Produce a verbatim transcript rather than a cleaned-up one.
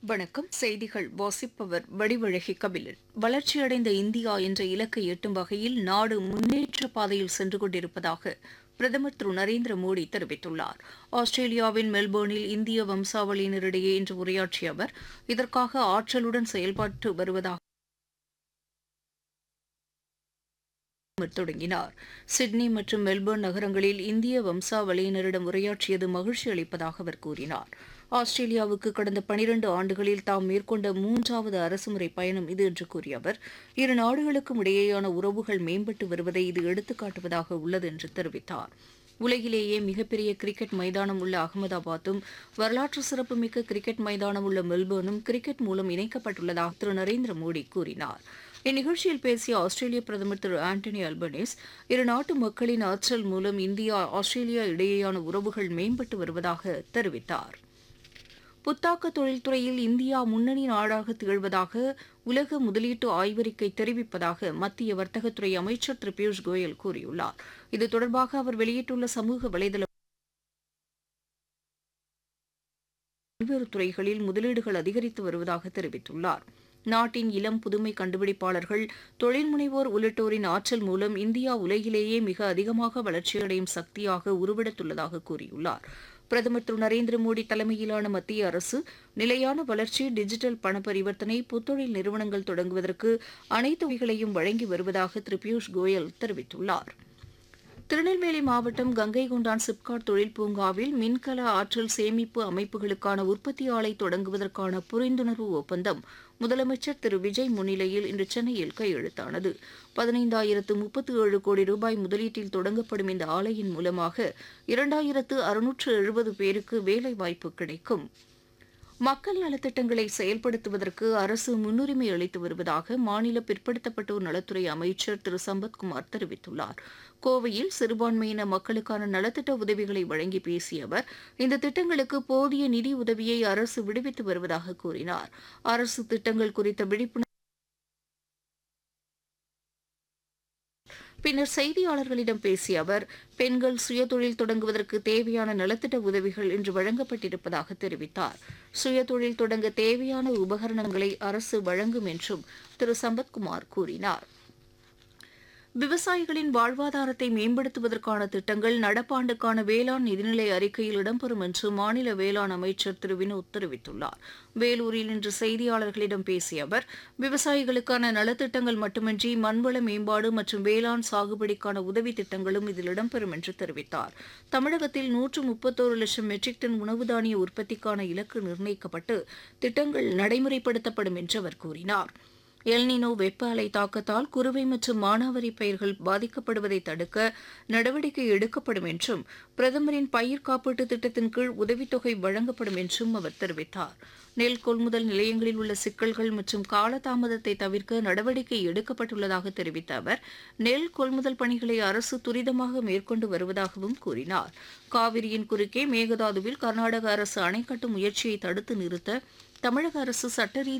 வணக்கம். செய்திகள் வாசிப்பவர் வடிவழகி கபிலன். வளர்ச்சியடைந்த இந்தியா என்ற இலக்கை எட்டும் வகையில் நாடு முன்னேற்ற பாதையில் சென்று கொண்டிருப்பதாக பிரதமர் திரு நரேந்திர மோடி தெரிவித்துள்ளார். ஆஸ்திரேலியாவின் மெல்போர்னில் இந்திய வம்சாவளியினரிடையே இன்று உரையாற்றிய அவர் இதற்காக ஆற்றலுடன் செயல்பட்டு வருவதாக தொடங்கினார். சிட்னி மற்றும் மெல்போர்ன் நகரங்களில் இந்திய வம்சாவளியினரிடம் உரையாற்றியது மகிழ்ச்சி அளிப்பதாக அவர் கூறினார். ஆஸ்திரேலியாவுக்கு கடந்த பனிரண்டு ஆண்டுகளில் தாம் மேற்கொண்ட மூன்றாவது அரசுமுறை பயணம் இது என்று கூறிய அவர் இரு நாடுகளுக்கும் இடையேயான உறவுகள் மேம்பட்டு வருவதை இது எடுத்துக்காட்டுவதாக உள்ளது என்று தெரிவித்தார். உலகிலேயே மிகப்பெரிய கிரிக்கெட் மைதானம் உள்ள அகமதாபாத்தும் வரலாற்று சிறப்புமிக்க கிரிக்கெட் மைதானம் உள்ள மெல்போர்னும் கிரிக்கெட் மூலம் இணைக்கப்பட்டுள்ளதாக திரு நரேந்திர மோடி கூறினார். இந்நிகழ்ச்சியில் பேசிய ஆஸ்திரேலிய பிரதமர் திரு ஆண்டனி அல்பனீஸ் இரு நாட்டு மக்களின் ஆற்றல் மூலம் இந்தியா ஆஸ்திரேலியா இடையேயான உறவுகள் மேம்பட்டு வருவதாக தெரிவித்தார். புத்தாக்க தொழில்துறையில் இந்தியா முன்னணி நாடாக திகழ்வதாக உலக முதலீட்டு ஆய்வறிக்கை தெரிவிப்பதாக மத்திய வர்த்தகத்துறை அமைச்சர் திரு பியூஷ் கோயல் கூறியுள்ளார். இது தொடர்பாக அவர் வெளியிட்டுள்ள சமூக வலைதள பல்வேறு துறைகளில் முதலீடுகள் அதிகரித்து வருவதாக தெரிவித்துள்ளார். நாட்டின் இளம் புதுமை கண்டுபிடிப்பாளர்கள், தொழில் முனைவோர் உள்ளிட்டோரின் ஆற்றல் மூலம் இந்தியா உலகிலேயே மிக அதிகமாக வளர்ச்சியடையும் சக்தியாக உருவெடுத்துள்ளதாக கூறியுள்ளார். பிரதமர் திரு நரேந்திர மோடி தலைமையிலான மத்திய அரசு நிலையான வளர்ச்சி, டிஜிட்டல் பண பரிவர்த்தனை, புத்தொழில் நிறுவனங்கள் தொடங்குவதற்கு அனைத்து வகைகளையும் வழங்கி வருவதாக திரு பியூஷ் கோயல் தெரிவித்துள்ளார். திருநெல்வேலி மாவட்டம் கங்கை கொண்டான் சிப்காட் தொழில் பூங்காவில் மின்கல ஆற்றல் சேமிப்பு அமைப்புகளுக்கான உற்பத்தி ஆலை தொடங்குவதற்கான புரிந்துணர்வு ஒப்பந்தம் முதலமைச்சர் திரு விஜய் முன்னிலையில் இன்று சென்னையில் கையெழுத்தானது. பதினைந்தாயிரத்து முப்பத்து ஏழு கோடி ரூபாய் முதலீட்டில் தொடங்கப்படும் இந்த ஆலையின் மூலமாக இரண்டாயிரத்து அறுநூற்று எழுபது பேருக்கு வேலைவாய்ப்பு கிடைக்கும். மக்கள் நலத்திட்டங்களை செயல்படுத்துவதற்கு அரசு முன்னுரிமை அளித்து வருவதாக மாநில பிற்படுத்தப்பட்டோர் நலத்துறை அமைச்சர் திரு சம்பத்குமார் தெரிவித்துள்ளார். கோவையில் சிறுபான்மையின மக்களுக்கான நலத்திட்ட உதவிகளை வழங்கி பேசிய அவர் இந்த திட்டங்களுக்கு போதிய நிதி உதவியை அரசு விடுவித்து வருவதாக கூறினார். அரசு திட்டங்கள் குறித்த விழிப்புணர்வு பின்னர் செய்தியாளர்களிடம் பேசிய அவர் பெண்கள் சுயதொழில் தொடங்குவதற்கு தேவையான நலத்திட்ட உதவிகள் இன்று வழங்கப்பட்டிருப்பதாக தெரிவித்தார். சுயதொழில் தொடங்க தேவையான உபகரணங்களை அரசு வழங்கும் என்றும் திரு சம்பத்குமார் கூறினார். விவசாயிகளின் வாழ்வாதாரத்தை மேம்படுத்துவதற்கான திட்டங்கள் நடப்பாண்டுக்கான வேளாண் நிதிநிலை அறிக்கையில் இடம்பெறும் என்று மாநில வேளாண் அமைச்சர் திரு வினோத் தெரிவித்துள்ளார். வேலூரில் இன்று செய்தியாளர்களிடம் பேசிய அவர் விவசாயிகளுக்கான நலத்திட்டங்கள் மட்டுமின்றி மண்வள மேம்பாடு மற்றும் வேளாண் சாகுபடிக்கான உதவி திட்டங்களும் இதில் இடம்பெறும் என்று தெரிவித்தார். தமிழகத்தில் நூற்று முப்பத்தோரு லட்சம் மெட்ரிக் டன் உணவு தானிய உற்பத்திக்கான இலக்கு நிர்ணயிக்கப்பட்டு திட்டங்கள் நடைமுறைப்படுத்தப்படும் என்று அவர் கூறினார். எல்னினோ வெப்ப அலை தாக்கத்தால் குறுவை மற்றும் மானாவாரி பயிர்கள் பாதிக்கப்படுவதை தடுக்க நடவடிக்கை எடுக்கப்படும் என்றும் பிரதமரின் பயிர் காப்பீட்டு திட்டத்தின் கீழ் உதவித்தொகை வழங்கப்படும் என்றும் அவர் தெரிவித்தார். நெல் கொள்முதல் நிலையங்களில் உள்ள சிக்கல்கள் மற்றும் காலதாமதத்தை தவிர்க்க நடவடிக்கை எடுக்கப்பட்டுள்ளதாக தெரிவித்த அவர் நெல் கொள்முதல் பணிகளை அரசு துரிதமாக மேற்கொண்டு வருவதாகவும் கூறினார். காவிரியின் குறுக்கே மேகதாதுவில் கர்நாடக அரசு அணை கட்டும் முயற்சியை தடுத்து நிறுத்த தமிழக அரசு சட்டரீதியாக